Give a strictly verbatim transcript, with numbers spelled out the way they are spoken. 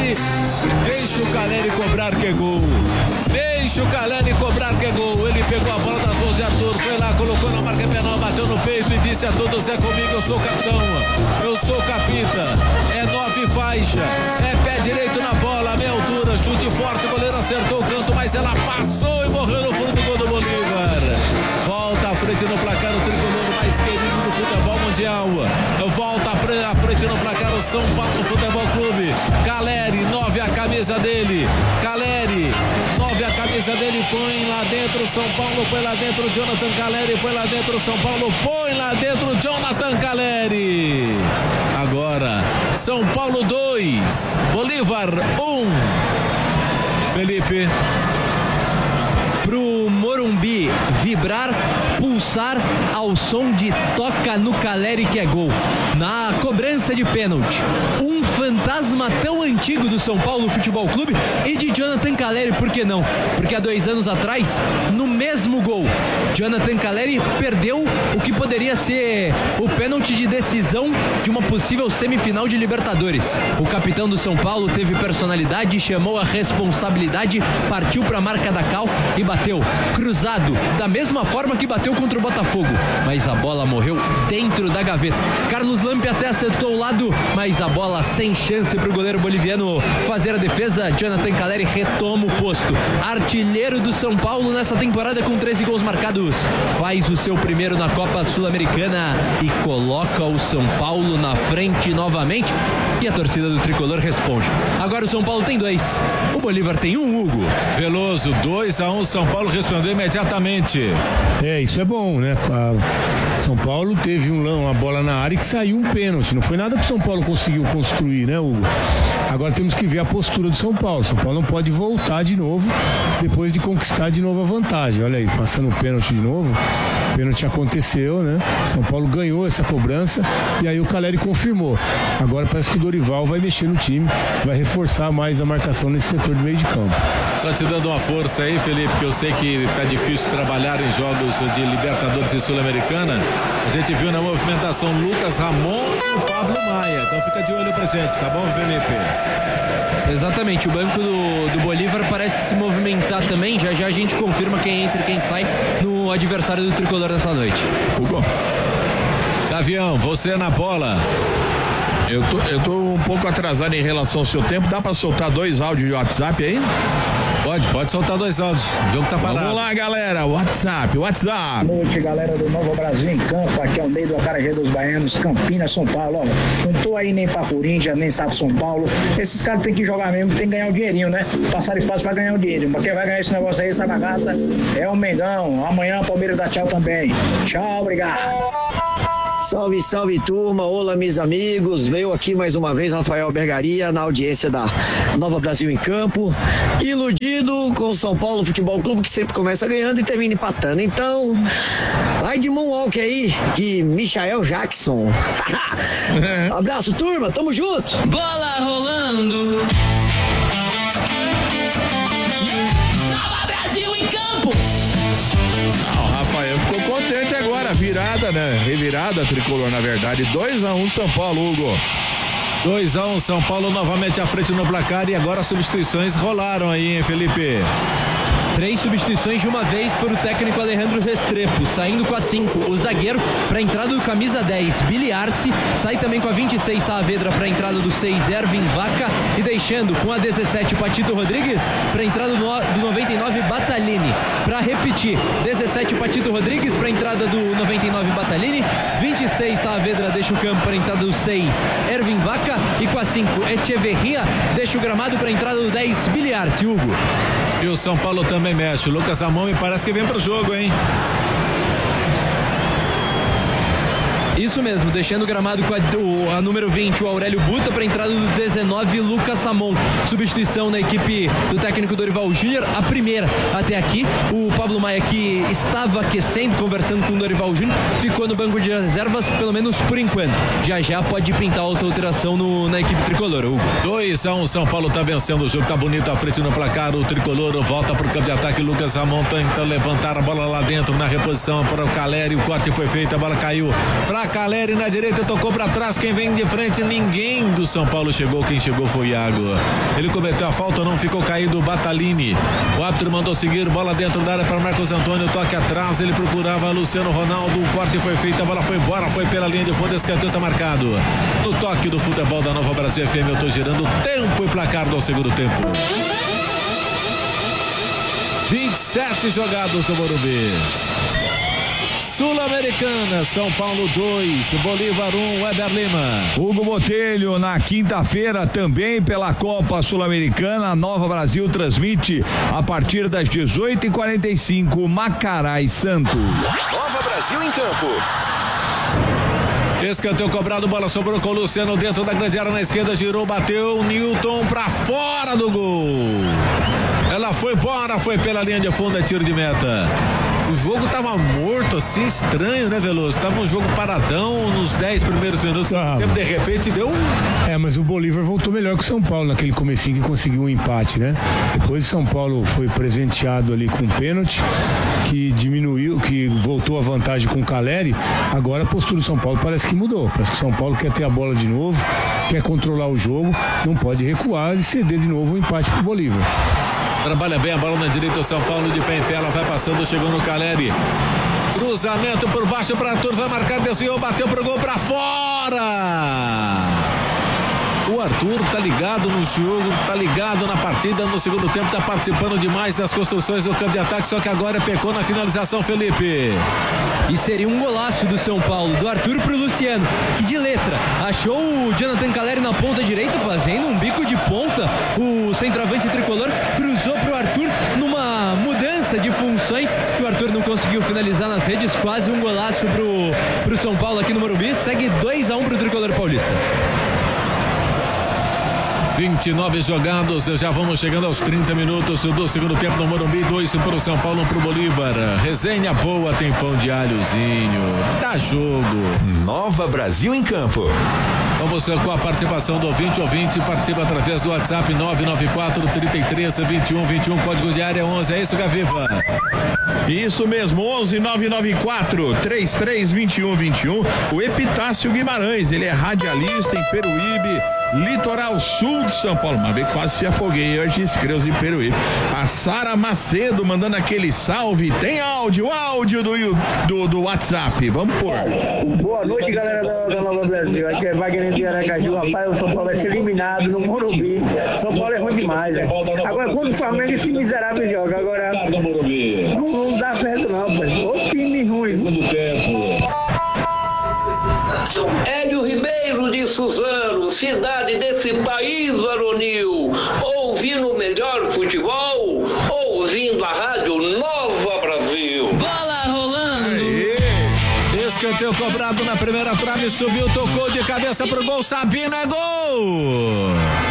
Caleri. Deixa o Caleri cobrar que é gol. Deixa o Caleri cobrar que é gol. Ele pegou a bola das mãos de Arthur, foi lá, colocou na marca penal, bateu no peito e disse a todos: é comigo, eu sou capitão, eu sou capita. É nove faixa, é pé direito na bola, meia altura, chute forte, o goleiro acertou o canto, mas ela passou e morreu no fundo do gol do Bolívar. Volta à frente no placar o tricolor mais querido do futebol mundial. Volta à frente no placar o São Paulo Futebol Clube. Caleri, nove a camisa dele. Caleri, nove a camisa dele, põe lá dentro São Paulo, põe lá dentro Jonathan Caleri, põe lá dentro São Paulo, põe lá dentro Jonathan Caleri. Agora, São Paulo dois, Bolívar um. Felipe. Pro Morumbi vibrar, pulsar ao som de toca no Caleri que é gol. Na cobrança de pênalti, um fantasma tão antigo do São Paulo Futebol Clube e de Jonathan Caleri, por que não? Porque há dois anos atrás, no mesmo gol, Jonathan Caleri perdeu o que poderia ser o pênalti de decisão de uma possível semifinal de Libertadores. O capitão do São Paulo teve personalidade, chamou a responsabilidade, partiu para a marca da cal e bateu cruzado, da mesma forma que bateu contra o Botafogo, mas a bola morreu dentro da gaveta. Carlos Lampe até acertou o lado, mas a bola sem chance para o goleiro boliviano fazer a defesa. Jonathan Caleri retoma o posto, artilheiro do São Paulo nessa temporada com treze gols marcados, faz o seu primeiro na Copa Sul-Americana e coloca o São Paulo na frente novamente, e a torcida do tricolor responde. Agora o São Paulo tem dois, o Bolívar tem um. Hugo Veloso, dois a um, São Paulo respondeu imediatamente. É, isso é bom, né? A São Paulo teve um, uma bola na área que saiu um pênalti. Não foi nada que o São Paulo conseguiu construir, né, Hugo? Agora temos que ver a postura do São Paulo. São Paulo não pode voltar de novo depois de conquistar de novo a vantagem. Olha aí, passando o pênalti de novo. O pênalti aconteceu, né? São Paulo ganhou essa cobrança e aí o Caleri confirmou. Agora parece que o Dorival vai mexer no time, vai reforçar mais a marcação nesse setor de meio de campo. Só te dando uma força aí, Felipe, que eu sei que tá difícil trabalhar em jogos de Libertadores e Sul-Americana. A gente viu na movimentação Lucas Ramon e o Pablo Maia. Então fica de olho pra gente, tá bom, Felipe? Exatamente, o banco do, do Bolívar parece se movimentar também. Já já a gente confirma quem entra e quem sai no adversário do tricolor dessa noite. Hugo. Gavião, você na bola. Eu tô, eu tô um pouco atrasado em relação ao seu tempo. Dá pra soltar dois áudios de WhatsApp aí? Pode, pode soltar dois áudios. O jogo tá parado. Vamos lá, galera. WhatsApp, WhatsApp. Boa noite, galera do Novo Brasil em Campo. Aqui é o Ney do Acarajé dos Baianos, Campinas, São Paulo. Ó, não tô aí nem pra Corinthians, nem sabe São Paulo. Esses caras tem que jogar mesmo, tem que ganhar um dinheirinho, né? Passar de fase pra ganhar um dinheiro. Mas quem vai ganhar esse negócio aí, essa bagaça, é o Mengão. Amanhã o Palmeiras dá tchau também. Tchau, obrigado. Salve, salve turma, olá meus amigos, veio aqui mais uma vez Rafael Bergaria na audiência da Nova Brasil em Campo, iludido com o São Paulo Futebol Clube que sempre começa ganhando e termina empatando, então vai de Moonwalk aí, de Michael Jackson. Abraço turma, tamo junto. Bola rolando. Nova Brasil em Campo. O Rafael ficou contente agora, virada, né? Revirada tricolor, na verdade. dois a um São Paulo, Hugo. dois a um São Paulo novamente à frente no placar e agora as substituições rolaram aí, hein, Felipe? Três substituições de uma vez por o técnico Alejandro Restrepo, saindo com a cinco, o zagueiro para a entrada do camisa dez, Billy Arce, sai também com a vinte e seis, Saavedra para a entrada do seis, Ervin Vaca, e deixando com a dezessete, Patito Rodrigues para a entrada do, do noventa e nove, Batalini. Para repetir, dezessete, Patito Rodrigues para a entrada do noventa e nove, Batalini, vinte e seis, Saavedra deixa o campo para a entrada do seis, Ervin Vaca, e com a cinco, Echeverria deixa o gramado para a entrada do dez, Billy Arce. Hugo. E o São Paulo também mexe. O Lucas Ramon me parece que vem pro jogo, hein? Isso mesmo, deixando o gramado com a, o, a número vinte, o Aurélio Buta, para a entrada do dezenove, Lucas Ramon. Substituição na equipe do técnico Dorival Júnior, a primeira até aqui. O Pablo Maia, que estava aquecendo, conversando com o Dorival Júnior, ficou no banco de reservas, pelo menos por enquanto. Já já pode pintar outra alteração no, na equipe tricolor, Hugo. dois a um, São Paulo tá vencendo o jogo, tá bonito à frente no placar. O tricolor volta pro campo de ataque. Lucas Ramon tenta levantar a bola lá dentro na reposição para o Caleri. O corte foi feito, a bola caiu pra Caleri na direita, tocou pra trás, quem vem de frente, ninguém do São Paulo chegou, quem chegou foi o Iago. Ele cometeu a falta, não ficou caído o Batalini. O árbitro mandou seguir, bola dentro da área para Marcos Antônio, toque atrás, ele procurava Luciano Ronaldo, o corte foi feito, a bola foi embora, foi pela linha de fundo, escanteio tá marcado. No toque do futebol da Nova Brasil F M, eu tô girando tempo e placar do segundo tempo. vinte e sete jogados do Morumbi. Sul-Americana, São Paulo dois, Bolívar um, Weber Lima. Hugo Botelho, na quinta-feira, também pela Copa Sul-Americana, a Nova Brasil transmite a partir das dezoito e quarenta e cinco, Macará e Santos. Nova Brasil em campo. Escanteio cobrado, bola sobrou com o Luciano dentro da grande área na esquerda, girou, bateu, Newton pra fora do gol. Ela foi embora, foi pela linha de fundo, é tiro de meta. O jogo tava morto, assim, estranho, né, Veloso? Tava um jogo paradão nos dez primeiros minutos. Ah, de repente deu um... É, mas o Bolívar voltou melhor que o São Paulo naquele comecinho que conseguiu um empate, né? Depois o São Paulo foi presenteado ali com um pênalti que diminuiu, que voltou a vantagem com o Caleri. Agora a postura do São Paulo parece que mudou. Parece que o São Paulo quer ter a bola de novo, quer controlar o jogo, não pode recuar e ceder de novo o empate pro Bolívar. Trabalha bem a bola na direita, o São Paulo de pé em pé, ela vai passando, chegou no Caleri. Cruzamento por baixo para Arthur, vai marcar, desviou, bateu pro gol pra fora. O Arthur tá ligado no jogo, tá ligado na partida, no segundo tempo tá participando demais das construções do campo de ataque, só que agora pecou na finalização, Felipe. E seria um golaço do São Paulo, do Arthur pro Luciano, que de letra achou o Jonathan Caleri na ponta direita, fazendo um bico de ponta, o centroavante tricolor cruzou pro Arthur numa mudança de funções, que o Arthur não conseguiu finalizar nas redes, quase um golaço pro, pro São Paulo aqui no Morumbi, segue dois a um pro tricolor paulista. vinte e nove jogados, já vamos chegando aos trinta minutos do segundo tempo no Morumbi, dois para o São Paulo, um para o Bolívar. Resenha boa, tem pão de alhozinho, dá jogo. Nova Brasil em campo. Vamos com a participação do ouvinte, ouvinte participa através do WhatsApp nove nove quatro, trinta e três, vinte e um, vinte e um, código de área onze, é isso, Gaviva? Isso mesmo, onze nove nove quatro, trinta e três, vinte e um, vinte e um. O Epitácio Guimarães, ele é radialista em Peruíbe, litoral sul de São Paulo. Uma vez quase se afoguei hoje, escreus de Peruíbe. A Sara Macedo mandando aquele salve. Tem áudio, áudio do, do, do WhatsApp. Vamos pôr. Boa noite, galera da, da Nova Brasil. Aqui é Wagner de Aracaju. Rapaz, o São Paulo vai ser eliminado no Morumbi. São Paulo é ruim demais, né? Agora, quando o Flamengo, esse miserável joga. Agora, não, não dá certo, não, pai. Ô time ruim. Muito tempo. Hélio Ribeiro de Suzano, cidade desse país varonil, ouvindo o melhor futebol, ouvindo a rádio Nova Brasil. Bola rolando. Aê. Escanteio cobrado na primeira trave, subiu, tocou de cabeça pro gol, Sabina, gol!